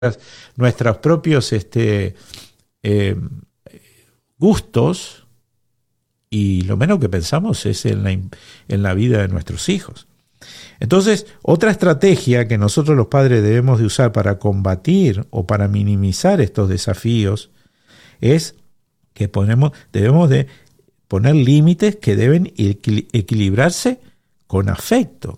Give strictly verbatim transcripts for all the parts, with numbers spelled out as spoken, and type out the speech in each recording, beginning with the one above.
nuestros propios este, eh, gustos, y lo menos que pensamos es en la, en la vida de nuestros hijos. Entonces, otra estrategia que nosotros los padres debemos de usar para combatir o para minimizar estos desafíos es que ponemos, debemos de poner límites que deben equil- equilibrarse con afecto.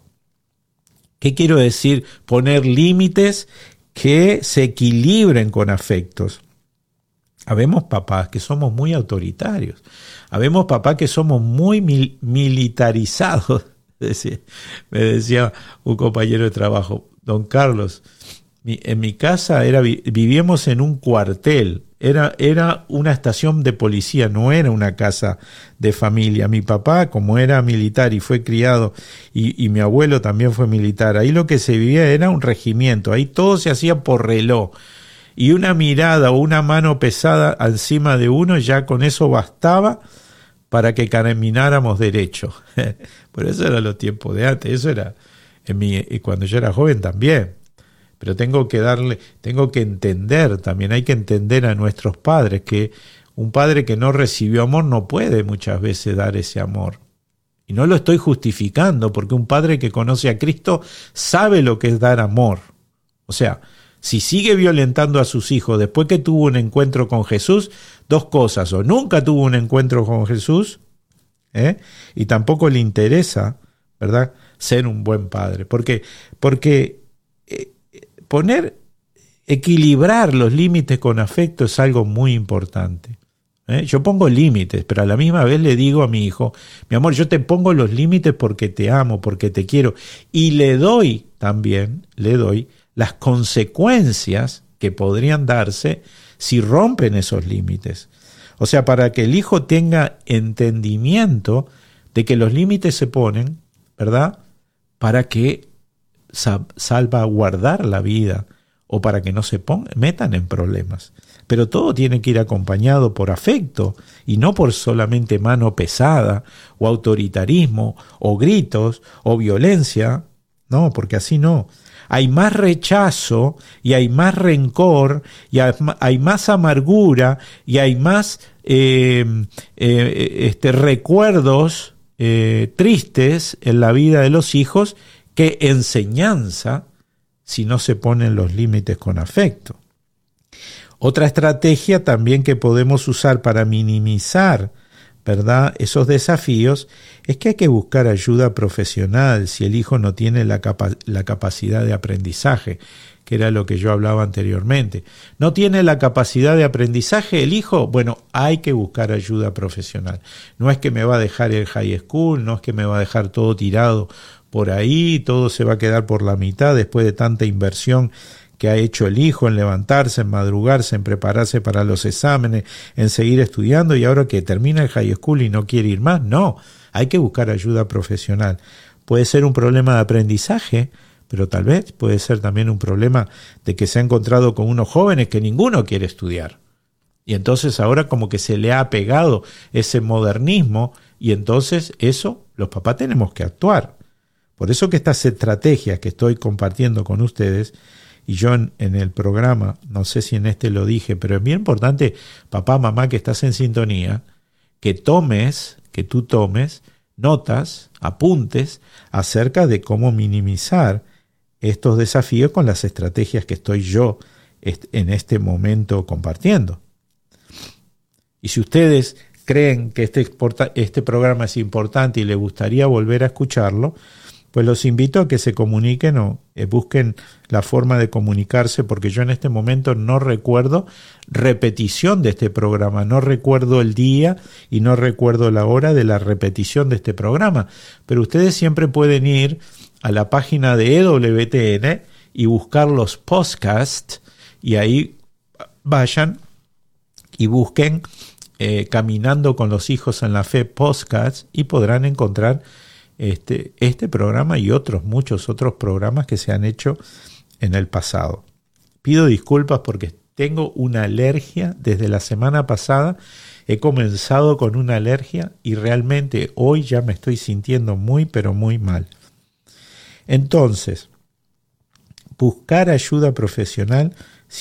¿Qué quiero decir? Poner límites que se equilibren con afectos. Habemos papás que somos muy autoritarios. Habemos papás que somos muy mil- militarizados. Decía, me decía un compañero de trabajo, don Carlos, mi, en mi casa era, vivíamos en un cuartel, era, era una estación de policía, no era una casa de familia. Mi papá, como era militar y fue criado, y, y mi abuelo también fue militar, ahí lo que se vivía era un regimiento, ahí todo se hacía por reloj. Y una mirada o una mano pesada encima de uno, ya con eso bastaba para que camináramos derecho. Por eso eran los tiempos de antes, eso era en mi, y cuando yo era joven también. Pero tengo que darle, tengo que entender también, hay que entender a nuestros padres que un padre que no recibió amor no puede muchas veces dar ese amor. Y no lo estoy justificando, porque un padre que conoce a Cristo sabe lo que es dar amor. O sea, si sigue violentando a sus hijos después que tuvo un encuentro con Jesús, dos cosas: o nunca tuvo un encuentro con Jesús, ¿eh? y tampoco le interesa, ¿verdad?, ser un buen padre. Porque, porque eh, poner, equilibrar los límites con afecto es algo muy importante. ¿eh? Yo pongo límites, pero a la misma vez le digo a mi hijo, mi amor, yo te pongo los límites porque te amo, porque te quiero, y le doy también, le doy las consecuencias que podrían darse si rompen esos límites. O sea, para que el hijo tenga entendimiento de que los límites se ponen, ¿verdad?, para que salvaguardar la vida o para que no se pongan, metan en problemas. Pero todo tiene que ir acompañado por afecto y no por solamente mano pesada o autoritarismo o gritos o violencia. No, porque así no. Hay más rechazo y hay más rencor y hay más amargura y hay más eh, eh, este, recuerdos eh, tristes en la vida de los hijos que enseñanza si no se ponen los límites con afecto. Otra estrategia también que podemos usar para minimizar, ¿verdad?, esos desafíos es que hay que buscar ayuda profesional si el hijo no tiene la, capa- la capacidad de aprendizaje, que era lo que yo hablaba anteriormente. ¿No tiene la capacidad de aprendizaje el hijo? Bueno, hay que buscar ayuda profesional. No es que me va a dejar el high school, no es que me va a dejar todo tirado por ahí, todo se va a quedar por la mitad después de tanta inversión que ha hecho el hijo en levantarse, en madrugarse, en prepararse para los exámenes, en seguir estudiando, y ahora que termina el high school y no quiere ir más. No, hay que buscar ayuda profesional. Puede ser un problema de aprendizaje, pero tal vez puede ser también un problema de que se ha encontrado con unos jóvenes que ninguno quiere estudiar. Y entonces ahora como que se le ha pegado ese modernismo, y entonces eso, los papás tenemos que actuar. Por eso que estas estrategias que estoy compartiendo con ustedes, y yo en, en el programa, no sé si en este lo dije, pero es bien importante, papá, mamá, que estás en sintonía, que tomes, que tú tomes notas, apuntes acerca de cómo minimizar estos desafíos con las estrategias que estoy yo en este momento compartiendo. Y si ustedes creen que este, este programa es importante y les gustaría volver a escucharlo, pues los invito a que se comuniquen o eh, busquen la forma de comunicarse, porque yo en este momento no recuerdo repetición de este programa, no recuerdo el día y no recuerdo la hora de la repetición de este programa, pero ustedes siempre pueden ir a la página de E W T N y buscar los podcasts, y ahí vayan y busquen eh, Caminando con los Hijos en la Fe podcast, y podrán encontrar Este, este programa y otros, muchos otros programas que se han hecho en el pasado. Pido disculpas porque tengo una alergia desde la semana pasada. He comenzado con una alergia y realmente hoy ya me estoy sintiendo muy, pero muy mal. Entonces, buscar ayuda profesional